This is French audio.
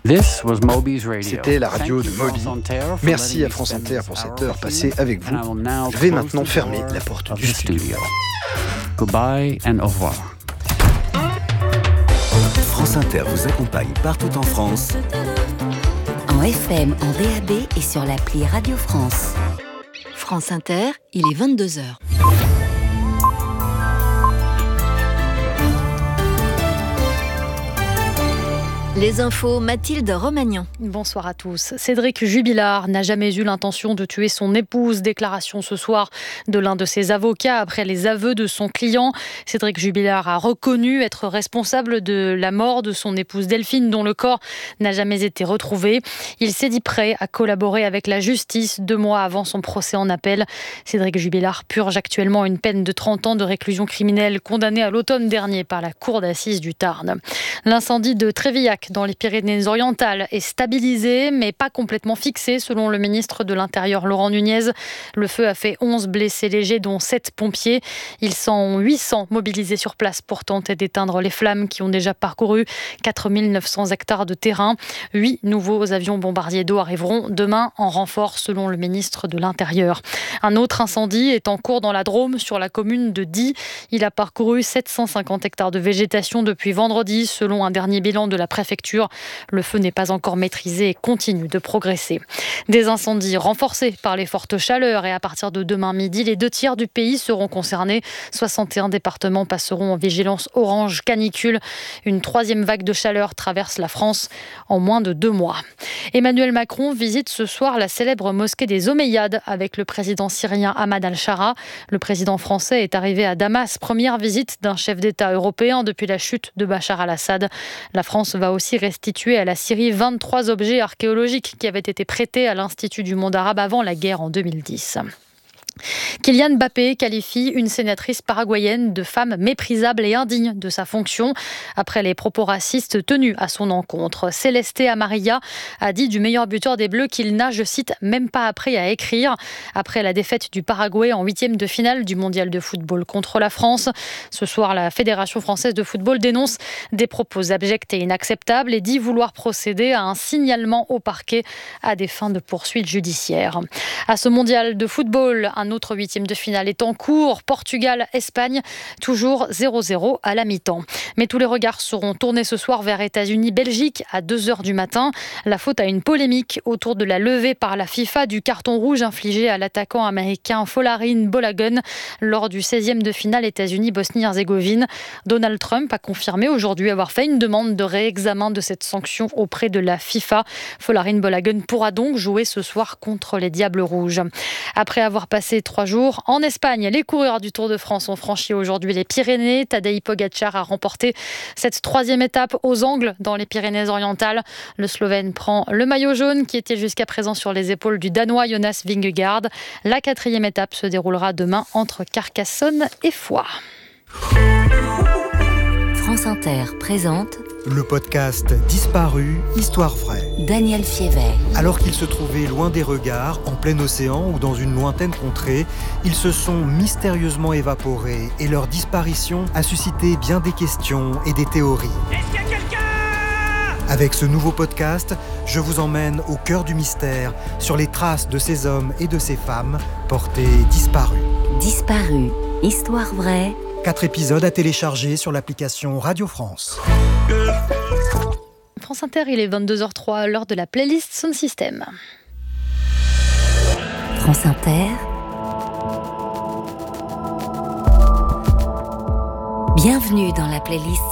C'était la radio de Moby. Merci à France Inter pour cette heure passée avec vous. Je vais maintenant fermer la porte du studio. Goodbye and au revoir. France Inter vous accompagne partout en France. En FM, en DAB et sur l'appli Radio France. France Inter, il est 22h. Les infos, Mathilde Romagnan. Bonsoir à tous. Cédric Jubilard n'a jamais eu l'intention de tuer son épouse. Déclaration ce soir de l'un de ses avocats après les aveux de son client. Cédric Jubilard a reconnu être responsable de la mort de son épouse Delphine, dont le corps n'a jamais été retrouvé. Il s'est dit prêt à collaborer avec la justice 2 mois avant son procès en appel. Cédric Jubilard purge actuellement une peine de 30 ans de réclusion criminelle, condamné à l'automne dernier par la cour d'assises du Tarn. L'incendie de Trévillac dans les Pyrénées-Orientales est stabilisé, mais pas complètement fixé, selon le ministre de l'Intérieur Laurent Nunez. Le feu a fait 11 blessés légers, dont 7 pompiers. Ils sont 800 mobilisés sur place pour tenter d'éteindre les flammes qui ont déjà parcouru 4900 hectares de terrain. 8 nouveaux avions bombardiers d'eau arriveront demain en renfort, selon le ministre de l'Intérieur. Un autre incendie est en cours dans la Drôme, sur la commune de Die. Il a parcouru 750 hectares de végétation depuis vendredi, selon un dernier bilan de la préfecture. Le feu n'est pas encore maîtrisé et continue de progresser. Des incendies renforcés par les fortes chaleurs, et à partir de demain midi, les 2/3 du pays seront concernés. 61 départements passeront en vigilance orange canicule. Une 3e vague de chaleur traverse la France en moins de 2 mois. Emmanuel Macron visite ce soir la célèbre mosquée des Omeyyades avec le président syrien Ahmad al-Shara. Le président français est arrivé à Damas, première visite d'un chef d'État européen depuis la chute de Bachar al-Assad. La France va aussi restituer à la Syrie 23 objets archéologiques qui avaient été prêtés à l'Institut du monde arabe avant la guerre en 2010. Kylian Mbappé qualifie une sénatrice paraguayenne de femme méprisable et indigne de sa fonction après les propos racistes tenus à son encontre. Celeste Amarilla a dit du meilleur buteur des Bleus qu'il n'a, je cite, même pas appris à écrire. Après la défaite du Paraguay en 8e de finale du mondial de football contre la France. Ce soir, la Fédération française de football dénonce des propos abjects et inacceptables et dit vouloir procéder à un signalement au parquet à des fins de poursuites judiciaires. À ce mondial de football, un autre 8e de finale est en cours. Portugal-Espagne, toujours 0-0 à la mi-temps. Mais tous les regards seront tournés ce soir vers États-Unis-Belgique à 2h du matin. La faute à une polémique autour de la levée par la FIFA du carton rouge infligé à l'attaquant américain Folarin Balogun lors du 16e de finale États-Unis-Bosnie-Herzégovine. Donald Trump a confirmé aujourd'hui avoir fait une demande de réexamen de cette sanction auprès de la FIFA. Folarin Balogun pourra donc jouer ce soir contre les Diables Rouges. Après avoir passé 3 jours en Espagne, les coureurs du Tour de France ont franchi aujourd'hui les Pyrénées. Tadej Pogačar a remporté cette 3e étape aux Angles dans les Pyrénées-Orientales. Le Slovène prend le maillot jaune qui était jusqu'à présent sur les épaules du Danois Jonas Vingegaard. La 4e étape se déroulera demain entre Carcassonne et Foix. France Inter présente le podcast Disparu, Histoire vraie. Daniel Fievet. Alors qu'ils se trouvaient loin des regards, en plein océan ou dans une lointaine contrée, ils se sont mystérieusement évaporés et leur disparition a suscité bien des questions et des théories. Est-ce qu'il y a quelqu'un ? Avec ce nouveau podcast, je vous emmène au cœur du mystère, sur les traces de ces hommes et de ces femmes portés disparus. Disparu, Histoire vraie. 4 épisodes à télécharger sur l'application Radio France. France Inter, il est 22h03, l'heure de la playlist Sound System. France Inter. Bienvenue dans la playlist